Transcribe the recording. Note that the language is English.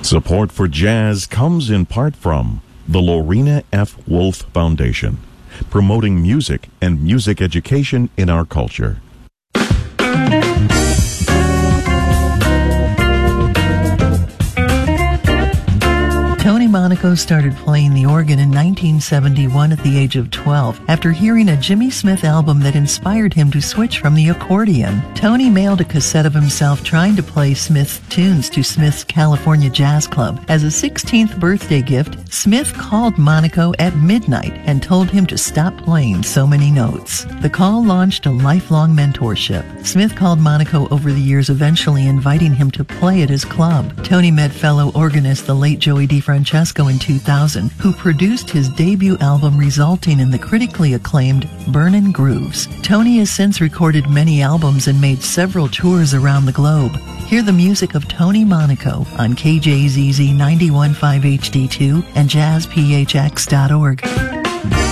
Support for jazz comes in part from the Lorena F. Wolf Foundation, promoting music and music education in our culture. Tony Monaco started playing the organ in 1971 at the age of 12 after hearing a Jimmy Smith album that inspired him to switch from the accordion. Tony mailed a cassette of himself trying to play Smith's tunes to Smith's California Jazz Club. As a 16th birthday gift, Smith called Monaco at midnight and told him to stop playing so many notes. The call launched a lifelong mentorship. Smith called Monaco over the years, eventually inviting him to play at his club. Tony met fellow organist the late Joey DeFrancesco in 2000, who produced his debut album, resulting in the critically acclaimed Burnin' Grooves. Tony has since recorded many albums and made several tours around the globe. Hear the music of Tony Monaco on KJZZ 91.5 HD2 and jazzphx.org.